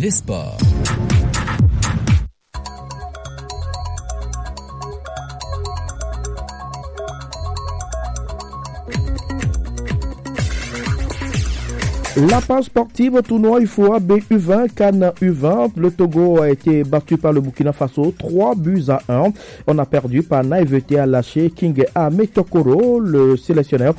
les sports. La page sportive tournoi UFOA BU20 Cannes U20. Le Togo a été battu par le Burkina Faso 3-1. On a perdu par naïveté à lâcher King Ametokoro, le sélectionneur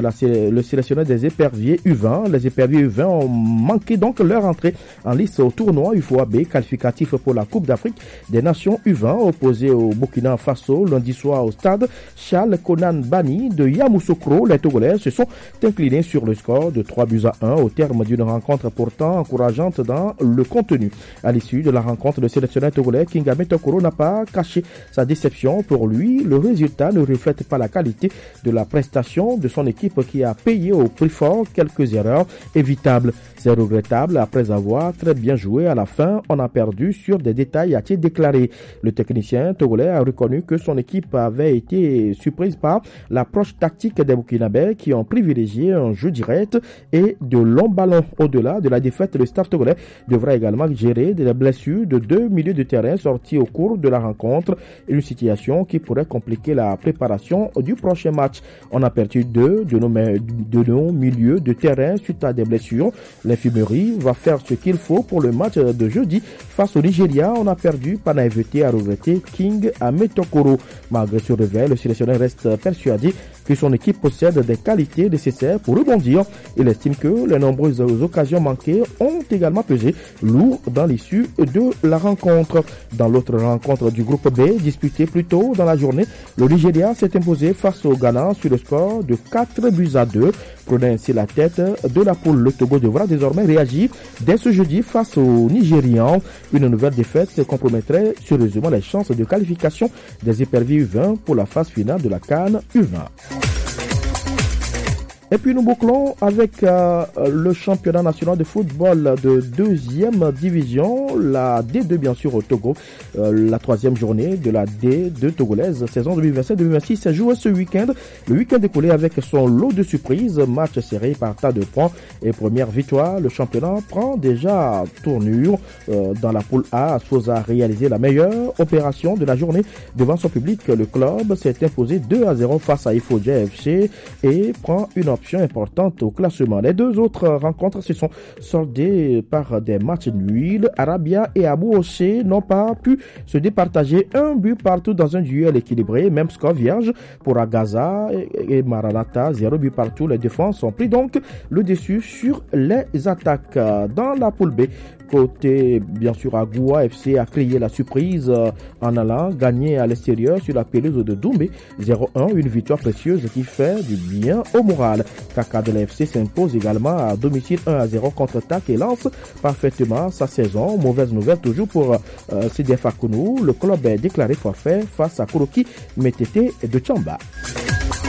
des éperviers U20. Les éperviers U20 ont manqué donc leur entrée en lice au tournoi UFOA B qualificatif pour la Coupe d'Afrique des Nations U20 opposé au Burkina Faso lundi soir au stade Charles Konan Bani de Yamoussoukro. Les Togolais se sont inclinés sur le score de 3-1 au terme d'une rencontre pourtant encourageante dans le contenu. À l'issue de la rencontre, le sélectionneur togolais King Ametokoro n'a pas caché sa déception. Pour lui, le résultat ne reflète pas la qualité de la prestation de son équipe qui a payé au prix fort quelques erreurs évitables. C'est regrettable, après avoir très bien joué à la fin, on a perdu sur des détails, a-t-il déclaré. Le technicien togolais a reconnu que son équipe avait été surprise par l'approche tactique des Burkinabés qui ont privilégié un jeu direct et de longs ballons. Au-delà de la défaite, le staff togolais devra également gérer des blessures de 2 milieux de terrain sortis au cours de la rencontre, une situation qui pourrait compliquer la préparation du prochain match. On a perdu deux de nos milieux de terrain suite à des blessures. L'infirmerie va faire ce qu'il faut pour le match de jeudi face au Nigeria. On a perdu par naïveté, à regretter King Ametokoro. Malgré ce réveil, le sélectionneur reste persuadé que son équipe possède des qualités nécessaires pour rebondir. Il estime que les nombreuses occasions manquées ont également pesé lourd dans l'issue de la rencontre. Dans l'autre rencontre du groupe B, disputée plus tôt dans la journée, le Nigeria s'est imposé face au Ghana sur le score de 4-2. Prenant ainsi la tête de la poule, le Togo devra désormais réagir dès ce jeudi face aux Nigérians. Une nouvelle défaite compromettrait sérieusement les chances de qualification des éperviers U20 pour la phase finale de la CAN U20. Et puis nous bouclons avec le championnat national de football de deuxième division, la D2 bien sûr au Togo. La troisième journée de la D2 togolaise, saison 2027-2026, s'est jouée ce week-end. Le week-end découlé avec son lot de surprises, match serré par tas de points et première victoire. Le championnat prend déjà tournure dans la poule A. Sosa a réalisé la meilleure opération de la journée devant son public. Le club s'est imposé 2-0 face à Ifodja FC et prend une option importante au classement. Les deux autres rencontres se sont soldées par des matchs nuls. Arabia et Abou Ossé n'ont pas pu se départager, un but partout dans un duel équilibré, même score vierge pour Agaza et Maranatha, 0 but partout. Les défenses ont pris donc le dessus sur les attaques. Dans la poule B, côté bien sûr Agoua FC a créé la surprise en allant gagner à l'extérieur sur la pelouse de Doumbé 0-1, une victoire précieuse qui fait du bien au moral. Kaka de l'FC s'impose également à domicile 1-0 contre TAC et lance parfaitement sa saison. Mauvaise nouvelle toujours pour CDF Akounou. Le club est déclaré forfait face à Kuroki Metete de Tchamba.